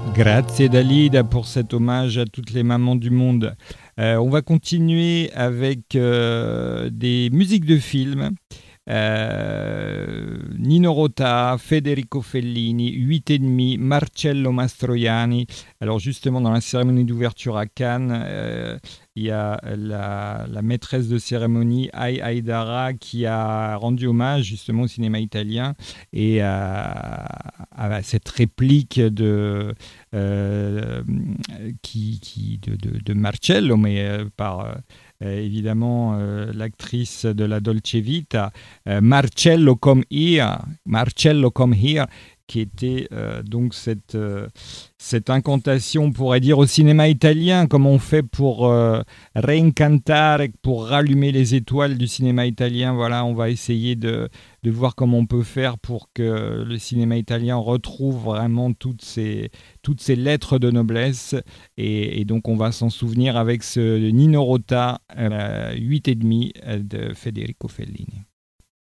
Grazie Dalida pour cet hommage à toutes les mamans du monde. On va continuer avec des musiques de films. Nino Rota, Federico Fellini, 8 et demi, Marcello Mastroianni. Alors justement, dans la cérémonie d'ouverture à Cannes, il y a la maîtresse de cérémonie, Aïdara, qui a rendu hommage justement au cinéma italien et à cette réplique de Marcello, mais par évidemment l'actrice de la Dolce Vita, Marcello come here, qui était donc cette incantation, on pourrait dire, au cinéma italien, comment on fait pour réincantare, pour rallumer les étoiles du cinéma italien. Voilà, on va essayer de voir comment on peut faire pour que le cinéma italien retrouve vraiment toutes ces lettres de noblesse. Et donc, on va s'en souvenir avec ce Nino Rota, 8 et demi de Federico Fellini.